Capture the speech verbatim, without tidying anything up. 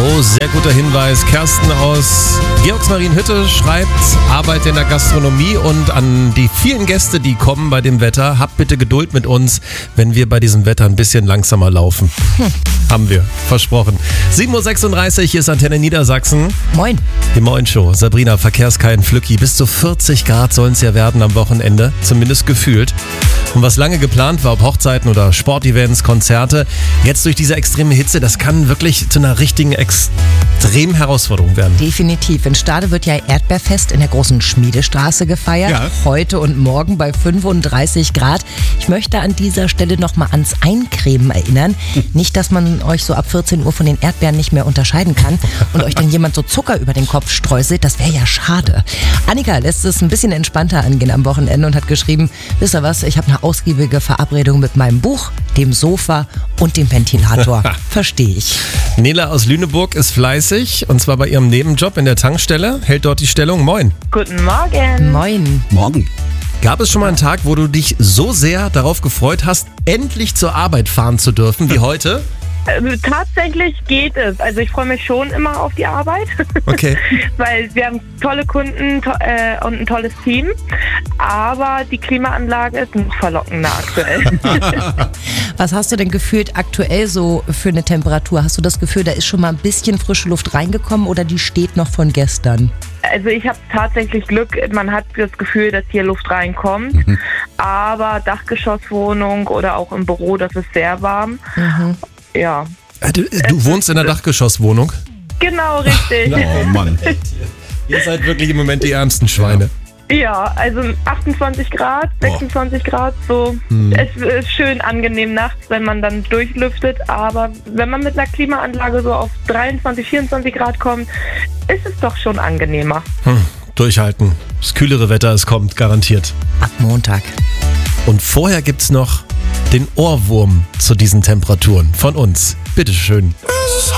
Oh, sehr guter Hinweis. Kerstin aus Georgsmarienhütte schreibt, Arbeit in der Gastronomie und an die vielen Gäste, die kommen bei dem Wetter. Habt bitte Geduld mit uns, wenn wir bei diesem Wetter ein bisschen langsamer laufen. Hm. Haben wir, versprochen. sieben Uhr sechsunddreißig, hier ist Antenne Niedersachsen. Moin. Die Moin-Show. Sabrina, Verkehrskein, Flücki. Bis zu vierzig Grad sollen es ja werden am Wochenende, zumindest gefühlt. Und was lange geplant war, ob Hochzeiten oder Sportevents, Konzerte, jetzt durch diese extreme Hitze, das kann wirklich zu einer richtigen extremen Herausforderung werden. Definitiv. In Stade wird ja Erdbeerfest in der großen Schmiedestraße gefeiert. Ja. Heute und morgen bei fünfunddreißig Grad. Ich möchte an dieser Stelle nochmal ans Eincremen erinnern. Nicht, dass man euch so ab vierzehn Uhr von den Erdbeeren nicht mehr unterscheiden kann und euch dann jemand so Zucker über den Kopf streuselt. Das wäre ja schade. Annika lässt es ein bisschen entspannter angehen am Wochenende und hat geschrieben, wisst ihr was, ich habe eine ausgiebige Verabredung mit meinem Buch, dem Sofa und dem Ventilator. Verstehe ich. Nela aus Lüneburg ist fleißig und zwar bei ihrem Nebenjob in der Tankstelle, hält dort die Stellung. Moin. Guten Morgen. Moin. Morgen. Gab es schon mal einen Tag, wo du dich so sehr darauf gefreut hast, endlich zur Arbeit fahren zu dürfen wie heute? Äh, tatsächlich geht es. Also ich freue mich schon immer auf die Arbeit. Okay. Weil wir haben tolle Kunden to- äh, und ein tolles Team. Aber die Klimaanlage ist nicht verlockender aktuell. Was hast du denn gefühlt aktuell so für eine Temperatur? Hast du das Gefühl, da ist schon mal ein bisschen frische Luft reingekommen oder die steht noch von gestern? Also ich habe tatsächlich Glück, man hat das Gefühl, dass hier Luft reinkommt. Mhm. Aber Dachgeschosswohnung oder auch im Büro, das ist sehr warm. Mhm. Ja. Du, du wohnst in der Dachgeschosswohnung? Genau, richtig. Oh Mann. Ihr seid wirklich im Moment die ärmsten Schweine. Ja, also achtundzwanzig Grad, sechsundzwanzig oh. Grad, so. Hm. Es ist schön angenehm nachts, wenn man dann durchlüftet, aber wenn man mit einer Klimaanlage so auf dreiundzwanzig, vierundzwanzig Grad kommt, ist es doch schon angenehmer. Hm. Durchhalten. Das kühlere Wetter, es kommt, garantiert. Ab Montag. Und vorher gibt's noch den Ohrwurm zu diesen Temperaturen von uns. Bitteschön.